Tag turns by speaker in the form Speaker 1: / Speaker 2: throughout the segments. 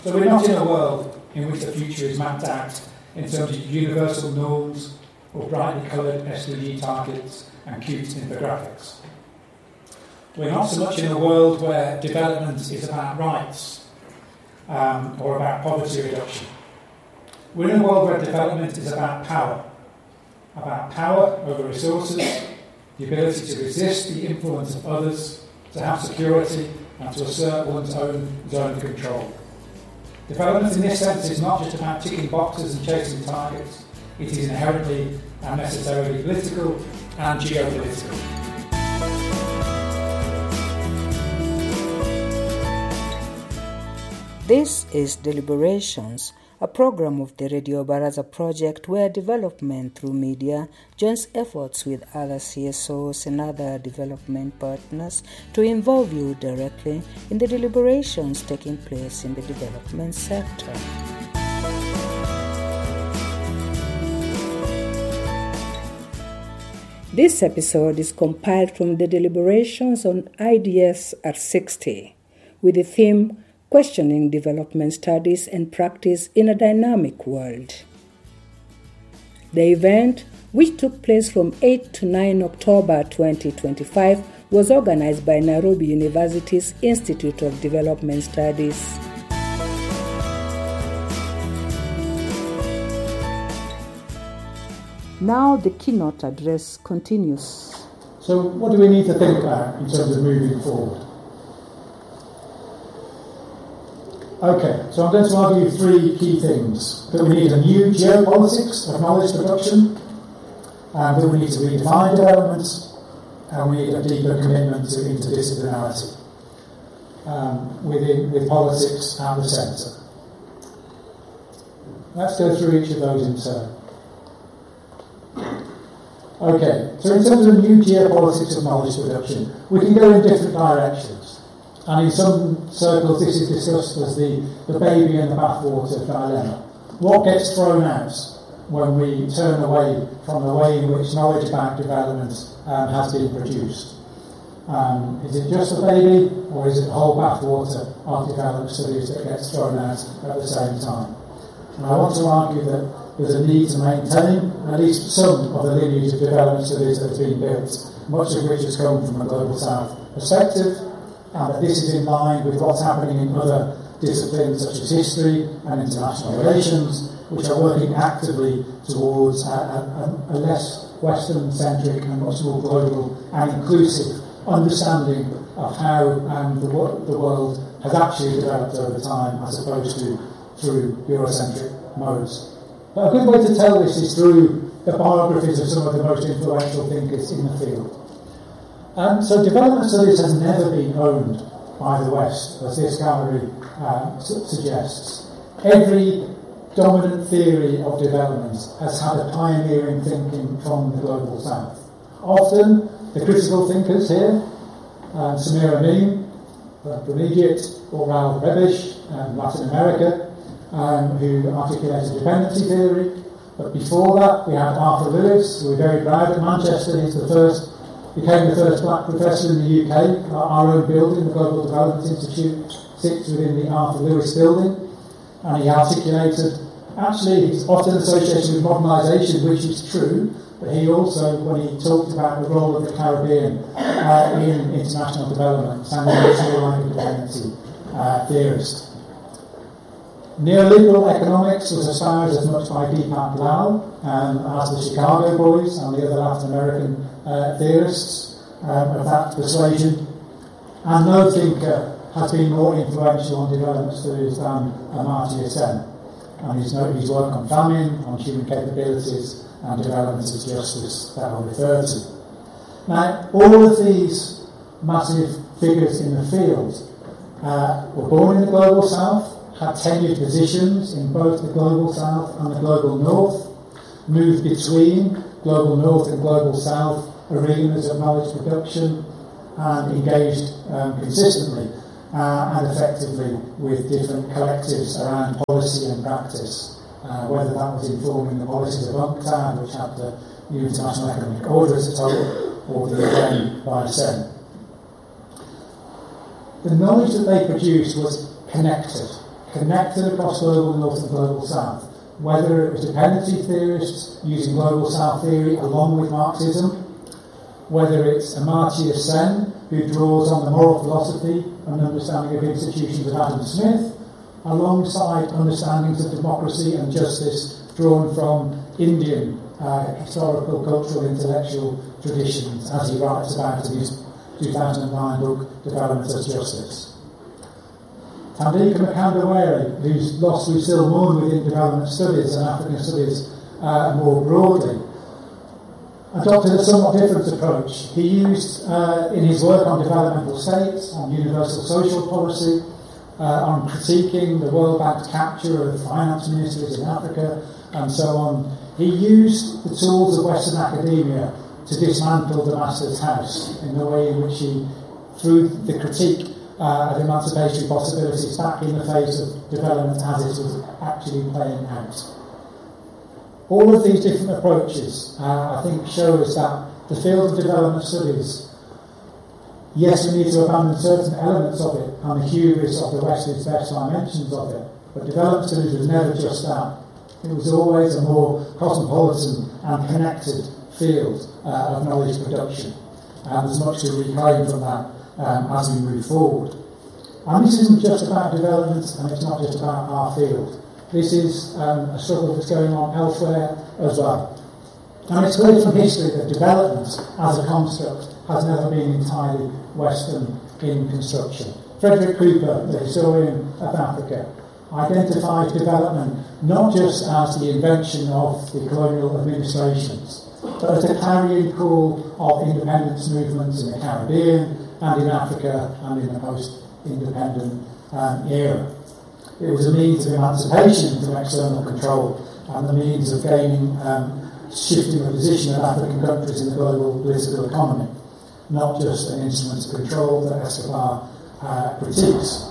Speaker 1: So we're not in a world in which the future is mapped out in terms of universal norms or brightly coloured SDG targets and cute infographics. We're not so much in a world where development is about rights or about poverty reduction. We're in a world where development is about power over resources, the ability to resist the influence of others, to have security, and to assert one's own zone of control. Development in this sense is not just about ticking boxes and chasing targets, it is inherently and necessarily political and geopolitical.
Speaker 2: This is Deliberations, a program of the Radio Baraza project where development through media joins efforts with other CSOs and other development partners to involve you directly in the deliberations taking place in the development sector. This episode is compiled from the deliberations on IDS at 60 with the theme Questioning Development Studies and Practice in a Dynamic World. The event, which took place from 8 to 9 October 2025, was organized by Nairobi University's Institute of Development Studies. Now the keynote address continues.
Speaker 1: So what do we need to think about in terms of moving forward? Okay, so I'm going to argue three key things. That we need a new geopolitics of knowledge production, that we need to redefine development, and we need a deeper commitment to interdisciplinarity with politics at the centre. Let's go through each of those in turn. Okay, so in terms of new geopolitics of knowledge production, we can go in different directions. And in some circles this is discussed as the baby and the bathwater dilemma. What gets thrown out when we turn away from the way in which knowledge about development has been produced? Is it just the baby, or is it the whole bathwater of development studies that gets thrown out at the same time? And I want to argue that there's a need to maintain at least some of the lineage of development studies that has been built, much of which has come from a Global South perspective, and that this is in line with what's happening in other disciplines such as history and international relations, which are working actively towards a less Western-centric and much more global and inclusive understanding of how the world has actually developed over time as opposed to through Eurocentric modes. But a good way to tell this is through the biographies of some of the most influential thinkers in the field. So development studies has never been owned by the West, as this gallery suggests. Every dominant theory of development has had a pioneering thinking from the Global South. Often, the critical thinkers here, Samir Amin from Egypt, or Raoul Prebisch, Latin America, who articulated dependency theory. But before that, we had Arthur Lewis, who we're very proud at Manchester. He's became the first black professor in the UK. Our own building, the Global Development Institute, sits within the Arthur Lewis building. And he articulated, actually, he's often associated with modernisation, which is true, but he also, when he talked about the role of the Caribbean in international development, sounded more like a dependency theorist. Neoliberal economics was espoused as much by Deepak Lal as the Chicago Boys and the other Latin American theorists of that persuasion. And no thinker has been more influential on development studies than Amartya Sen. And his work on famine, on human capabilities and development of justice that I'll refer to. Now, all of these massive figures in the field were born in the Global South, had tenured positions in both the Global South and the Global North, moved between Global North and Global South arenas of knowledge production, and engaged consistently and effectively with different collectives around policy and practice, whether that was informing the policies of UNCTAD, which had the new International Economic Order as a total, or the UN by Sen. The knowledge that they produced was connected connected across global north and global south. Whether it was dependency theorists using global south theory along with Marxism, whether it's Amartya Sen, who draws on the moral philosophy and understanding of institutions of Adam Smith, alongside understandings of democracy and justice drawn from Indian historical, cultural, intellectual traditions, as he writes about in his 2009 book, Development as Justice. Thandika Mkandawere, who's lost we still mourn within development studies and African studies more broadly, adopted a somewhat different approach. He used, in his work on developmental states, on universal social policy, on critiquing the World Bank's capture of finance ministers in Africa, and so on, he used the tools of Western academia to dismantle the master's house in the way in which he, through the critique of emancipatory possibilities back in the face of development as it was actually playing out. All of these different approaches, I think, show us that the field of development studies, yes, we need to abandon certain elements of it and the hubris of the West is best dimensions of it, but development studies was never just that. It was always a more cosmopolitan and connected field of knowledge production, and there's much to reclaim from that as we move forward. And this isn't just about development, and it's not just about our field. This is a struggle that's going on elsewhere as well. And it's clear from history that development as a construct has never been entirely Western in construction. Frederick Cooper, the historian of Africa, identifies development not just as the invention of the colonial administrations, but as a carrying call of independence movements in the Caribbean and in Africa and in the post-independent era. It was a means of emancipation from external control and the means of gaining, shifting the position of African countries in the global political economy, not just an instrument of control that Escobar critiques.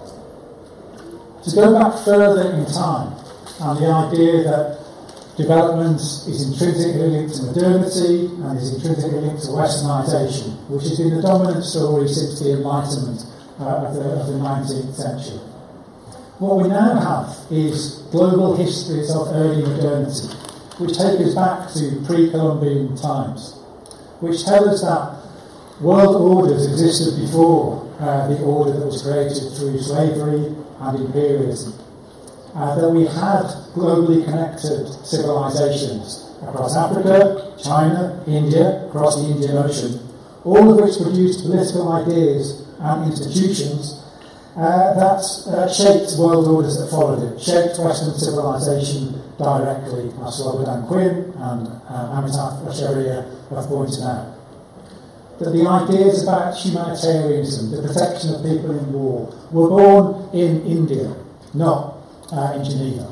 Speaker 1: To go back further in time, and the idea that development is intrinsically linked to modernity and is intrinsically linked to westernisation, which has been the dominant story since the Enlightenment of the 19th century. What we now have is global histories of early modernity, which take us back to pre-Columbian times, which tell us that world orders existed before the order that was created through slavery and imperialism. That we had globally connected civilizations across Africa, China, India, across the Indian Ocean, all of which produced political ideas and institutions that shaped world orders that followed it, shaped Western civilization directly, as Slobodan Quinn and Amitav Acharya have pointed out. That the ideas about humanitarianism, the protection of people in war, were born in India, not in Geneva.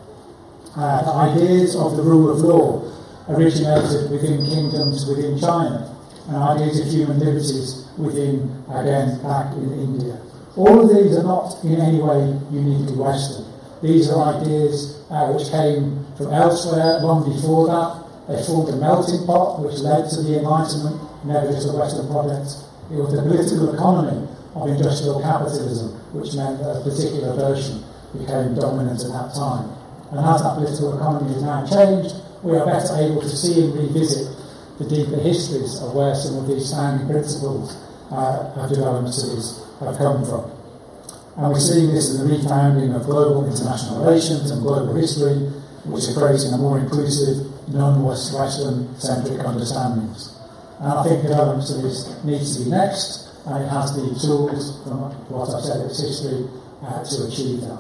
Speaker 1: The ideas of the rule of law originated within kingdoms within China, and ideas of human liberties within, again, back in India. All of these are not in any way uniquely Western. These are ideas which came from elsewhere long before that. They formed a melting pot which led to the Enlightenment, never just a Western project. It was the political economy of industrial capitalism, which meant that a particular version became dominant at that time. And as that political economy has now changed, we are better able to see and revisit the deeper histories of where some of these founding principles of development studies have come from. And we're seeing this in the refounding of global international relations and global history, which are creating a more inclusive, non-Western-centric understandings. And I think development studies needs to be next, and it has the tools, from what I've said, its history, to achieve that.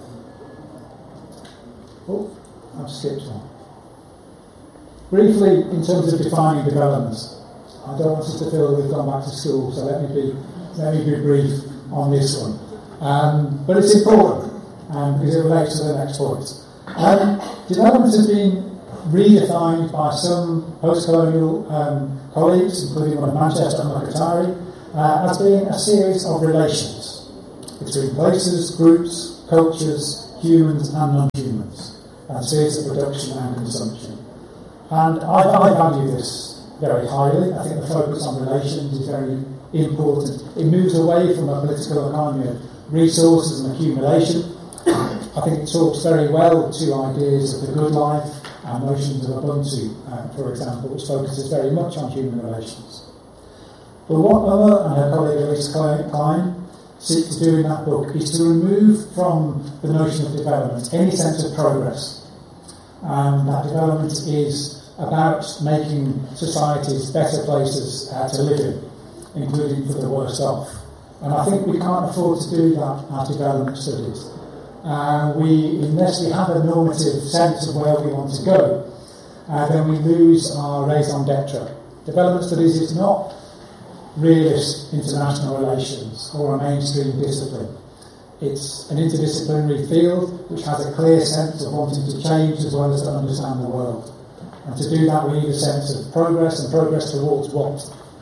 Speaker 1: Oh, I've skipped one. Briefly, in terms of defining development, I don't want us to feel that we've gone back to school, so let me be brief on this one. But it's important, because it relates to the next point. Development has been redefined by some post-colonial colleagues, including one of Manchester and Mokatari, as being a series of relations between places, groups, cultures, humans and non-humans, and series of production and consumption. And I value this very highly. I think the focus on relations is very important. It moves away from a political economy of resources and accumulation I think it talks very well to ideas of the good life and notions of Ubuntu, for example, which focuses very much on human relations. But what Uma and her colleague Elise Klein seek to do in that book is to remove from the notion of development any sense of progress. That development is about making societies better places to live in, including for the worse off. And I think we can't afford to do that as development studies. Unless we have a normative sense of where we want to go, then we lose our raison d'etre. Development studies is not realist international relations or a mainstream discipline. It's an interdisciplinary field which has a clear sense of wanting to change as well as to understand the world. And to do that we need a sense of progress, and progress towards what.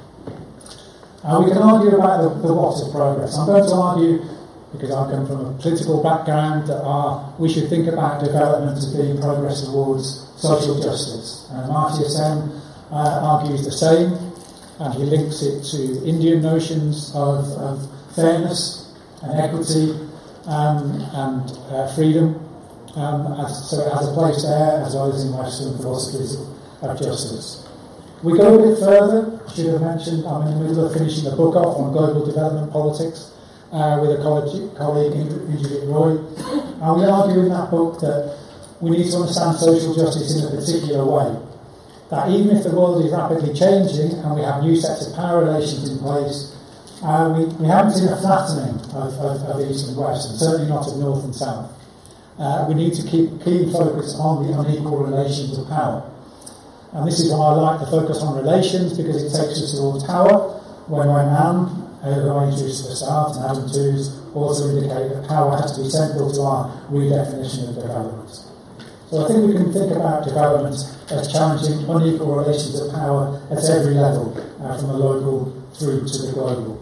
Speaker 1: We can argue about the what of progress. I'm going to argue, because I come from a political background, that we should think about development as being progress towards social justice. Amartya Sen argues the same, and he links it to Indian notions of fairness and equity and freedom. So it has a place there as well as in Western philosophies of justice. We go a bit further. I should have mentioned I'm in the middle of finishing a book off on global development politics with a colleague, Indrajit Roy. And we argue in that book that we need to understand social justice in a particular way. That even if the world is rapidly changing and we have new sets of power relations in place, we haven't seen a flattening of East and West, and certainly not of North and South. We need to keep keen focus on the unequal relations of power. And this is why I like to focus on relations, because it takes us towards power, when Anne, who I introduced at the start, and Adam Tooze also indicate that power has to be central to our redefinition of development. So I think we can think about development as challenging unequal relations of power at every level, from the local through to the global.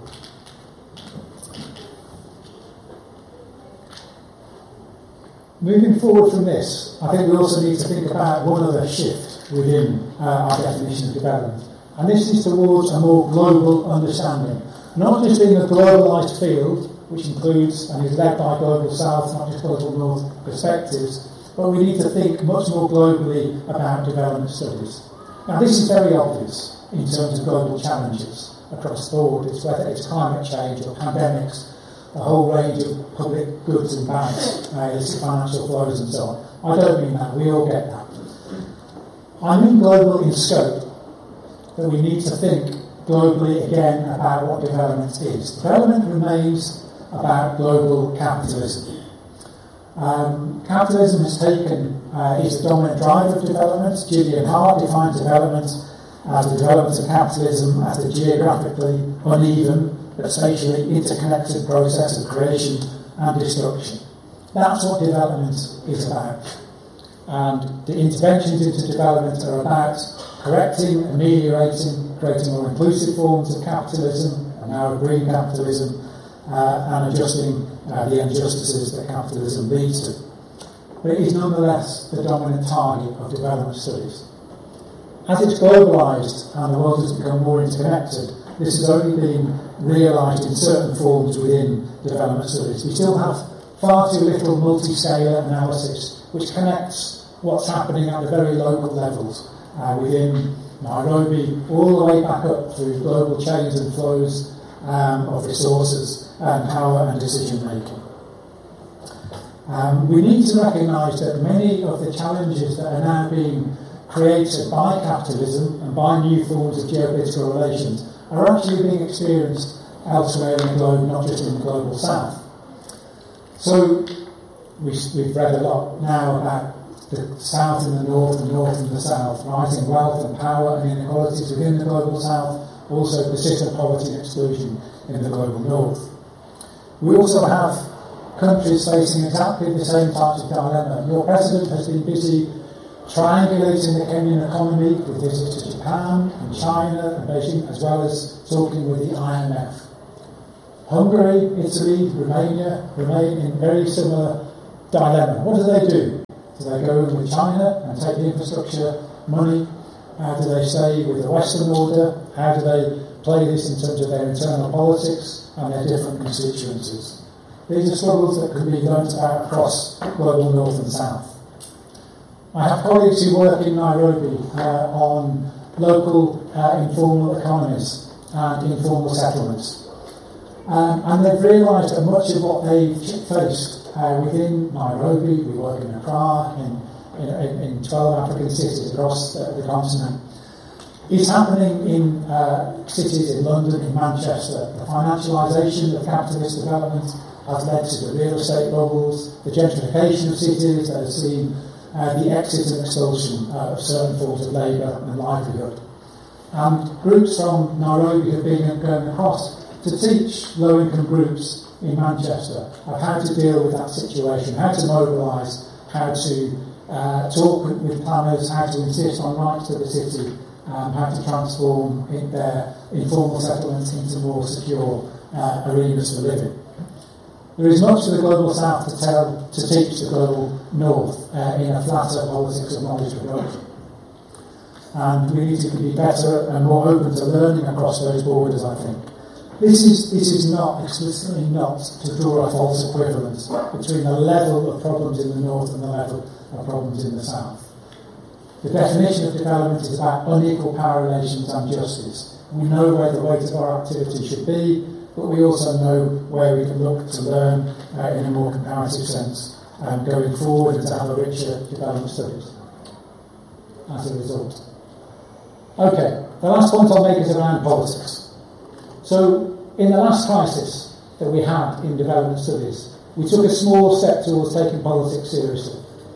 Speaker 1: Moving forward from this, I think we also need to think about one other shift within our definition of development. And this is towards a more global understanding. Not just being a globalised field, which includes and is led by Global South, not just Global North perspectives, but we need to think much more globally about development studies. Now this is very obvious in terms of global challenges across the board. Whether it's climate change or pandemics, a whole range of public goods and bads, illicit financial flows and so on. I don't mean that, we all get that. I mean global in scope, that we need to think globally again about what development is. Development remains about global capitalism. Capitalism has is the dominant driver of development. Gideon Hart defines development as the development of capitalism as a geographically uneven but spatially interconnected process of creation and destruction. That's what development is about. And the interventions into development are about correcting, ameliorating, creating more inclusive forms of capitalism, and now of green capitalism, and adjusting the injustices that capitalism leads to. But it is nonetheless the dominant target of development studies. As it's globalised and the world has become more interconnected, this has only been realised in certain forms within development studies. We still have far too little multi-scalar analysis which connects what's happening at the very local levels within Nairobi, all the way back up through global chains and flows of resources and power and decision making. We need to recognise that many of the challenges that are now being created by capitalism and by new forms of geopolitical relations are actually being experienced elsewhere in the globe, not just in the global south. So we've read a lot now about the south and the north and the south, rising wealth and power and inequalities within the global south, also persistent poverty and exclusion in the global north. We also have countries facing exactly the same types of dilemma. Your president has been busy triangulating the Kenyan economy with visits to Japan and China and Beijing, as well as talking with the IMF. Hungary, Italy, Romania remain in very similar dilemma. What do? Do they go in with China and take the infrastructure money? How do they stay with the Western order? How do they play this in terms of their internal politics and their different constituencies? These are struggles that can be learnt about across global north and south. I have colleagues who work in Nairobi on local informal economies and informal settlements. And they've realised that much of what they've faced within Nairobi, we work in Accra, in 12 African cities across the continent, is happening in cities in London, in Manchester. The financialisation of capitalist development has led to the real estate bubbles, the gentrification of cities that has seen the exit and expulsion of certain forms of labour and livelihood. And groups from Nairobi have been going across to teach low-income groups in Manchester of how to deal with that situation, how to mobilise, how to talk with planners, how to insist on rights to the city, how to transform their informal settlements into more secure arenas for living. There is much for the global south to teach the global north in a flatter politics of knowledge production. And we need to be better and more open to learning across those borders, I think. This is not, explicitly not, to draw a false equivalence between the level of problems in the north and the level of problems in the south. The definition of development is about unequal power relations and justice. We know where the weight of our activity should be, but we also know where we can look to learn in a more comparative sense going forward and to have a richer development studies as a result. Okay, the last point I'll make is around politics. So, in the last crisis that we had in development studies, we took a small step towards taking politics seriously.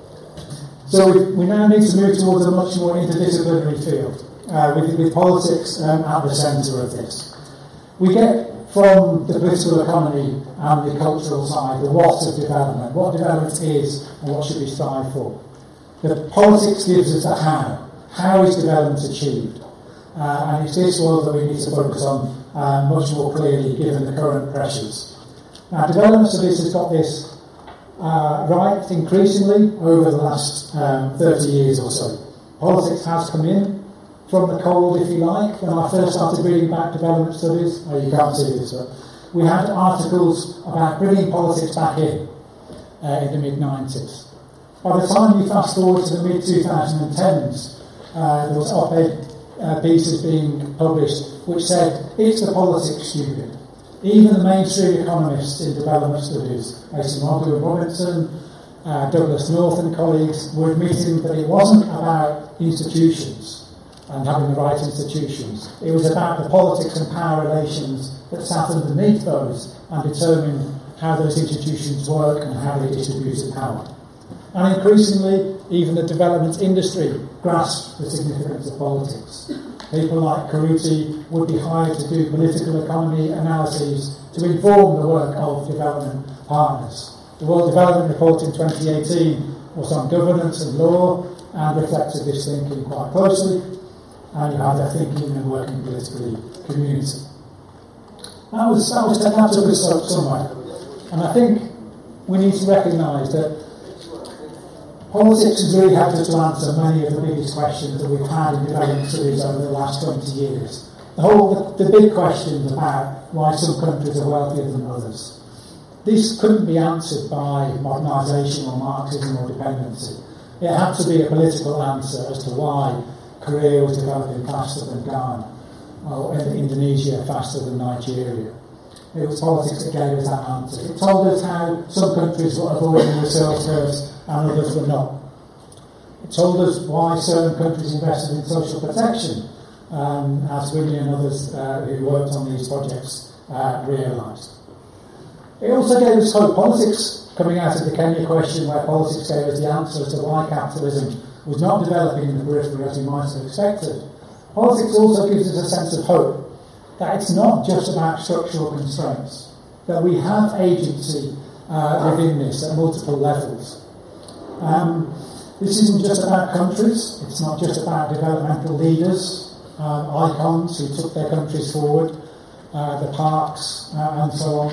Speaker 1: So we now need to move towards a much more interdisciplinary field, with politics at the centre of this. We get from the political economy and the cultural side the what of development, what development is and what should we strive for. The politics gives us the how. How is development achieved? And it's this world that we need to focus on much more clearly given the current pressures. Now, development studies has got this right increasingly over the last 30 years or so. Politics has come in from the cold, if you like. When I first started reading back development studies, you can't see this, but we had articles about bringing politics back in the mid-90s. By the time you fast forward to the mid-2010s, there was op-ed pieces being published which said, it's the politics, stupid. Even the mainstream economists in development studies, Acemoglu and Robinson, Douglas North and colleagues, were admitting that it wasn't about institutions and having the right institutions. It was about the politics and power relations that sat underneath those and determined how those institutions work and how they distributed power. And increasingly, even the development industry grasped the significance of politics. People like Karuti would be hired to do political economy analyses to inform the work of development partners. The World Development Report in 2018 was on governance and law and reflected this thinking quite closely, and you had a thinking and working politically community. That was taken out of us somewhere. And I think we need to recognise that politics has really helped us to answer many of the biggest questions that we've had in development studies over the last 20 years. The big questions about why some countries are wealthier than others. This couldn't be answered by modernisation or Marxism or dependency. It had to be a political answer as to why Korea was developing faster than Ghana, or Indonesia faster than Nigeria. It was politics that gave us that answer. It told us how some countries were avoiding the sales curves and others were not. It told us why certain countries invested in social protection, as Winnie and others who worked on these projects realised. It also gave us hope. Politics, coming out of the Kenya question, where politics gave us the answer as to why capitalism was not developing in the periphery as we might have expected. Politics also gives us a sense of hope, that it's not just about structural constraints, that we have agency within this at multiple levels. This isn't just about countries, it's not just about developmental leaders, icons who took their countries forward, the parks and so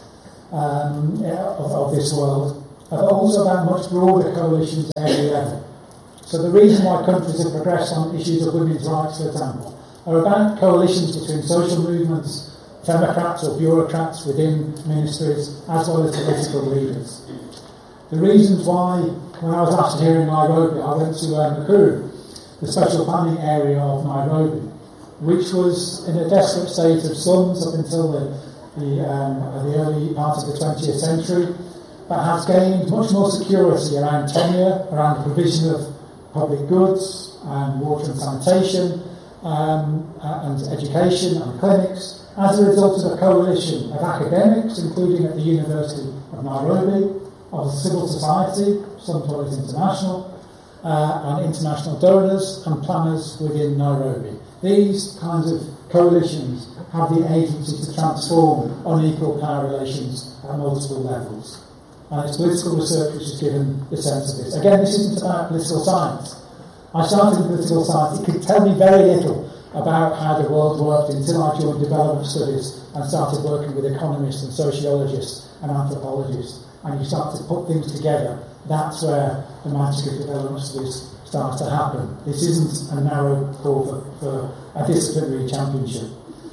Speaker 1: on of this world, but also about much broader coalitions at every level. So the reason why countries have progressed on issues of women's rights, for example, are about coalitions between social movements, democrats or bureaucrats within ministries, as well as political leaders. The reasons why, when I was last here in Nairobi, I went to Nakuru, the special planning area of Nairobi, which was in a desperate state of slums up until the early part of the 20th century, but has gained much more security around tenure, around the provision of public goods, and water and sanitation, and education and clinics, as a result of a coalition of academics, including at the University of Nairobi, of civil society, some call it international, and international donors and planners within Nairobi. These kinds of coalitions have the agency to transform unequal power relations at multiple levels. And it's political research which has given the sense of this. Again, this isn't about political science. I started in political science. It could tell me very little about how the world worked until I joined development studies and started working with economists and sociologists and anthropologists. And you start to put things together. That's where the magic of development studies starts to happen. This isn't a narrow call for a disciplinary championship.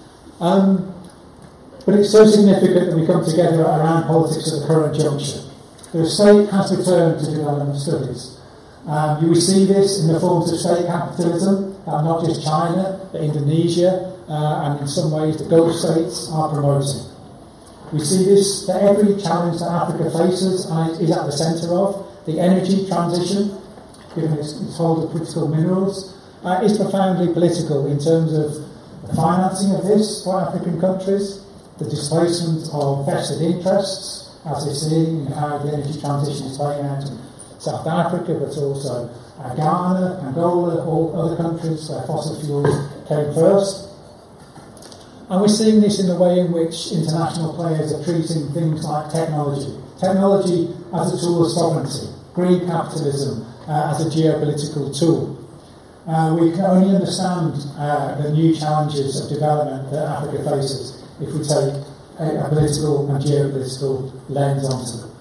Speaker 1: But it's so significant that we come together around politics at the current juncture. The state has returned to development studies. You will see this in the forms of state capitalism, not just China, but Indonesia, and in some ways the Gulf states are promoting. We see this for every challenge that Africa faces and is at the centre of. The energy transition, given its hold of critical minerals, is profoundly political in terms of the financing of this for African countries, the displacement of vested interests, as we're seeing in how the energy transition is playing out in South Africa, but also Ghana, Angola, all other countries where fossil fuels came first. And we're seeing this in the way in which international players are treating things like technology. Technology as a tool of sovereignty, green capitalism as a geopolitical tool. We can only understand the new challenges of development that Africa faces if we take a political and geopolitical lens onto them.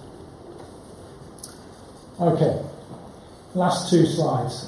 Speaker 1: Okay, last two slides.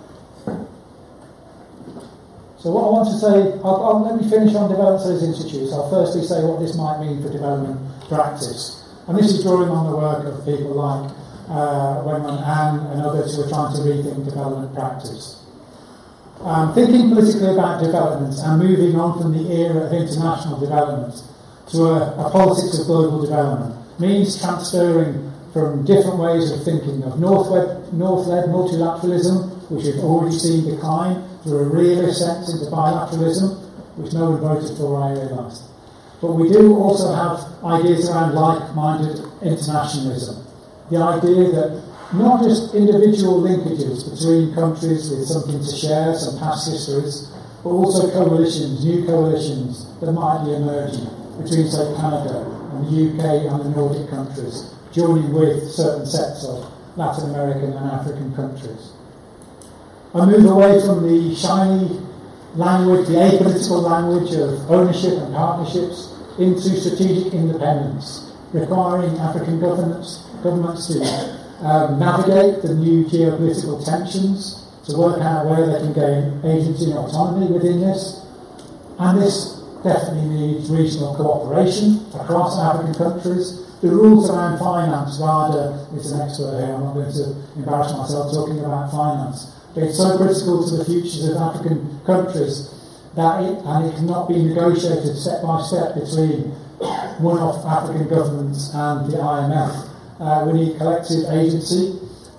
Speaker 1: So what I want to say, let me finish on Development Studies Institutes. I'll firstly say what this might mean for development practice. And this is drawing on the work of people like Wenman An and others who are trying to rethink development practice. Thinking politically about development and moving on from the era of international development to a politics of global development means transferring from different ways of thinking of North-led multilateralism, which we've already seen decline, to a realist sense into bilateralism, which no one voted for, I realise. But we do also have ideas around like-minded internationalism. The idea that not just individual linkages between countries with something to share, some past histories, but also coalitions, new coalitions that might be emerging between, say, Canada and the UK and the Nordic countries, joining with certain sets of Latin American and African countries. I move away from the shiny language, the apolitical language of ownership and partnerships, into strategic independence, requiring African governments to navigate the new geopolitical tensions, to work out where they can gain agency and autonomy within this. And this definitely needs regional cooperation across African countries. The rules around finance, Rada is an expert here, I'm not going to embarrass myself talking about finance, but it's so critical to the futures of African countries that it cannot be negotiated step by step between one-off African governments and the IMF. We need collective agency.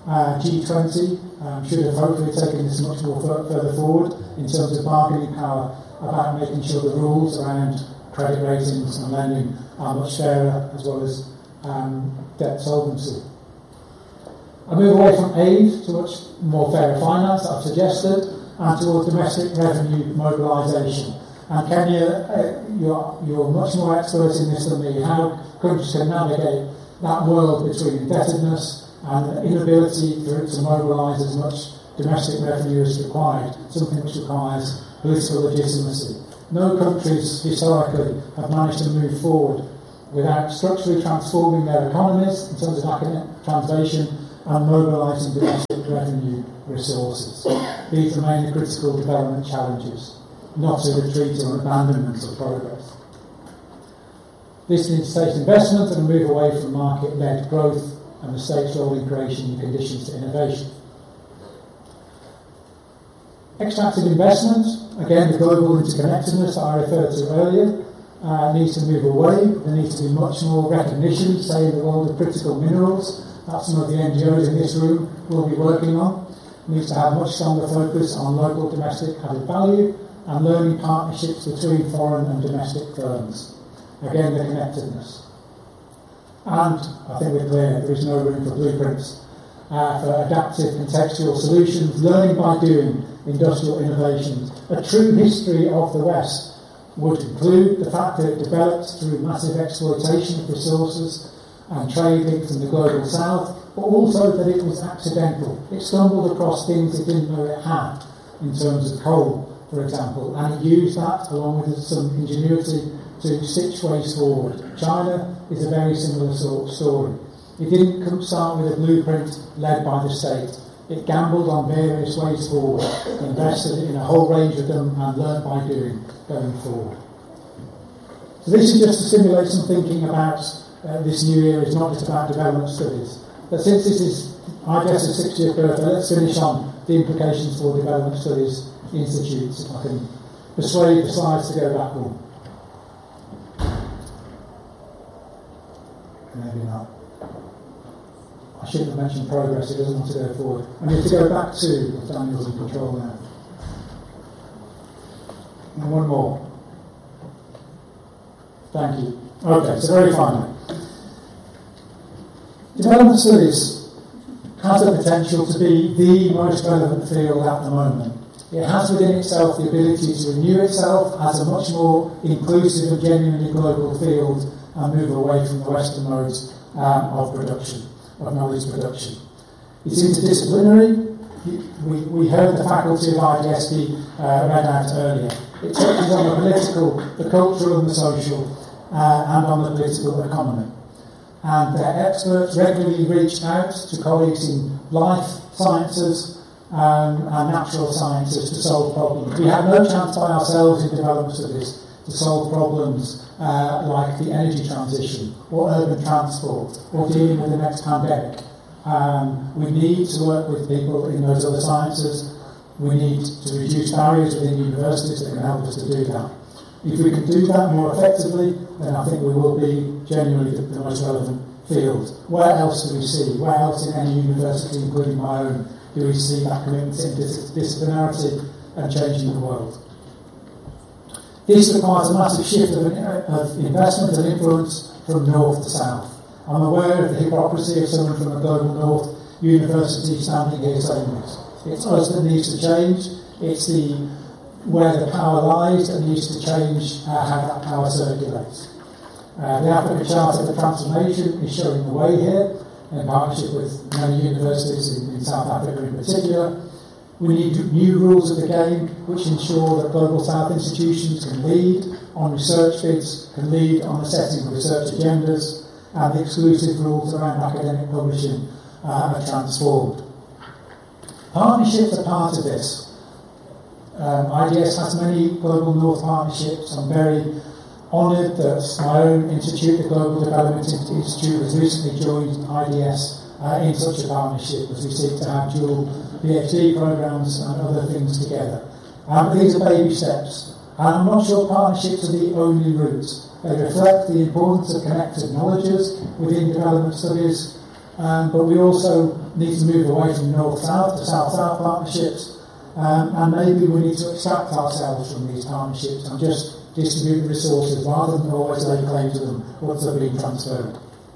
Speaker 1: G20 should have hopefully taken this much more further forward in terms of bargaining power about making sure the rules around credit ratings and lending are much fairer, as well as debt solvency. I move away from aid to much more fairer finance, I've suggested, and towards domestic revenue mobilisation. And Kenya, you're much more expert in this than me, how countries can navigate that world between indebtedness and the inability for it to mobilise as much domestic revenue as required, something which requires political legitimacy. No countries historically have managed to move forward without structurally transforming their economies in terms of academic translation and mobilising domestic revenue resources. These remain the critical development challenges, not a retreat or abandonment of progress. This needs state investment and a move away from market-led growth and the state's role in creation conditions to innovation. Extractive investment, again the global interconnectedness that I referred to earlier, needs to move away. There needs to be much more recognition, say in the world of critical minerals, that some of the NGOs in this room will be working on. It needs to have much stronger focus on local domestic added value and learning partnerships between foreign and domestic firms. Again, the connectedness. And I think we're clear, there is no room for blueprints for adaptive contextual solutions, learning by doing, industrial innovations. A true history of the West would include the fact that it developed through massive exploitation of resources and trade links in the global south, but also that it was accidental. It stumbled across things it didn't know it had, in terms of coal, for example, and it used that along with some ingenuity to stitch ways forward. China is a very similar sort of story. It didn't start with a blueprint led by the state. It gambled on various ways forward, invested in a whole range of them, and learned by doing going forward. So this is just to stimulate some thinking about this new era. It's not just about development studies. But since this is IDES's 60th birthday, let's finish on the implications for development studies institutes, if I can persuade the slides to go back one. Maybe not. I shouldn't have mentioned progress, it doesn't want to go forward. I need to go back to, if Daniel's in control now. And one more. Thank you. Okay, so very finally. Development studies has the potential to be the most relevant field at the moment. It has within itself the ability to renew itself as a much more inclusive and genuinely global field and move away from the Western modes of production, of knowledge production. It's interdisciplinary. We heard the faculty of IDS be read out earlier. It touches on the political, the cultural and the social, and on the political economy. And their experts regularly reach out to colleagues in life sciences and natural sciences to solve problems. We have no chance by ourselves in development studies to solve problems like the energy transition or urban transport or dealing with the next pandemic. We need to work with people in those other sciences. We need to reduce barriers within universities that can help us to do that. If we can do that more effectively, then I think we will be genuinely the most relevant field. Where else do we see? Where else in any university, including my own, do we see that commitment to interdisciplinarity and changing the world? This requires a massive shift of investment and influence from north to south. I'm aware of the hypocrisy of someone from the global north university standing here saying this. It's us that needs to change. It's where the power lies that needs to change how that power circulates. The Africa Charter for Transformation is showing the way here, in partnership with many universities in South Africa in particular. We need new rules of the game which ensure that Global South institutions can lead on research bids, can lead on the setting of research agendas, and the exclusive rules around academic publishing are transformed. Partnerships are part of this. IDS has many Global North partnerships. I'm very honoured that my own institute, the Global Development Institute, has recently joined IDS in such a partnership as we seek to have dual PhD programmes and other things together. These are baby steps. And I'm not sure partnerships are the only route. They reflect the importance of connected knowledges within development studies, but we also need to move away from north-south to south-south partnerships, and maybe we need to extract ourselves from these partnerships and just distribute the resources rather than always lay claim to them once they're being transferred.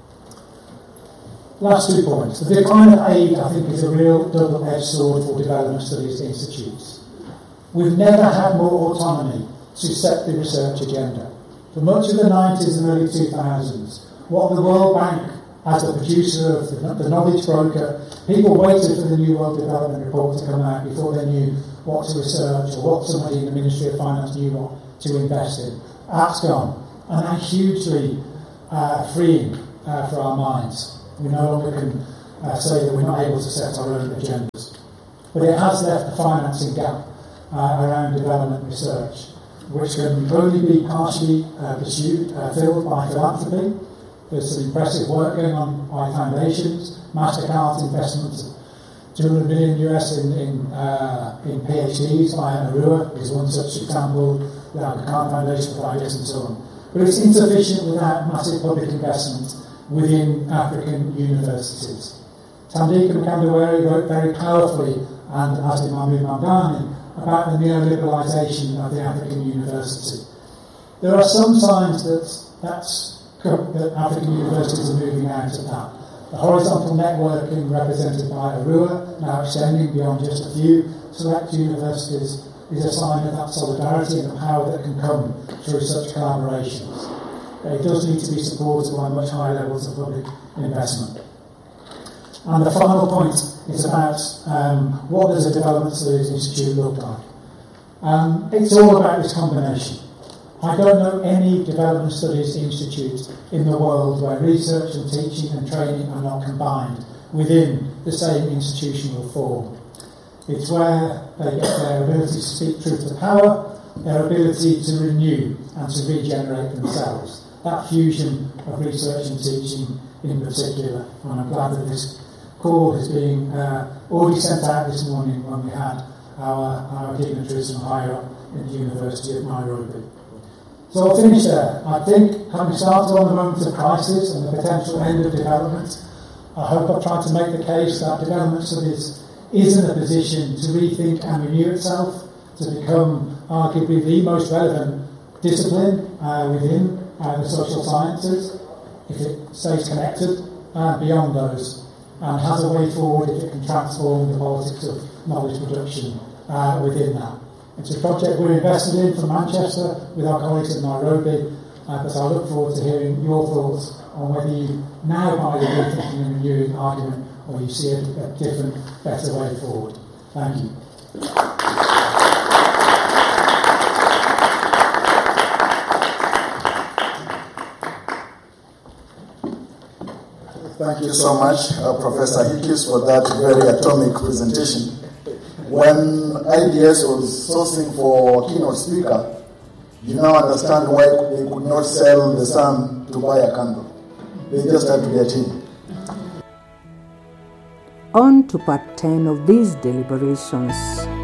Speaker 1: Last 2 points. The decline of aid, I think, is a real double-edged sword for development studies institutes. We've never had more autonomy to set the research agenda. For much of the 90s and early 2000s, what the World Bank, as the producer of the knowledge broker, people waited for the New World Development Report to come out before they knew what to research or what somebody in the Ministry of Finance knew what to invest in. That's gone. And that's hugely freeing for our minds. We no longer can say that we're not able to set our own agendas. But it has left a financing gap around development research. which can only be partially filled by philanthropy. There's some impressive work going on by foundations. MasterCard's investments of $200 million US in PhDs via Arua is one such example. The Aga Khan Foundation for Ideas and so on. But it's insufficient without massive public investment within African universities. Thandika Mkandaweri wrote very powerfully, and as did Mahmoud Mamdani, about the neoliberalisation of the African university. There are some signs that African universities are moving out of that. The horizontal networking represented by Arua, now extending beyond just a few select universities, is a sign of that solidarity and the power that can come through such collaborations. It does need to be supported by much higher levels of public investment. And the final point is about what does a Development Studies Institute look like. It's all about this combination. I don't know any Development Studies Institute in the world where research and teaching and training are not combined within the same institutional form. It's where they get their ability to speak truth to power, their ability to renew and to regenerate themselves. That fusion of research and teaching in particular. And I'm glad that this call is being already sent out this morning when we had our dignitaries from higher up in the University of Nairobi. So I'll finish there. I think, having started on the moment of crisis and the potential end of development, I hope I've tried to make the case that Development Studies is in a position to rethink and renew itself, to become arguably the most relevant discipline within the social sciences, if it stays connected beyond those, and has a way forward if it can transform the politics of knowledge production within that. It's a project we're invested in from Manchester with our colleagues in Nairobi, but I look forward to hearing your thoughts on whether you now buy the rethinking and renewing argument or you see a different, better way forward. Thank you.
Speaker 3: Thank you so much, Professor Hickes, for that very atomic presentation. When IDS was sourcing for keynote speaker, you now understand why they could not sell the sun to buy a candle. They just had to get in.
Speaker 2: On to part 10 of these deliberations.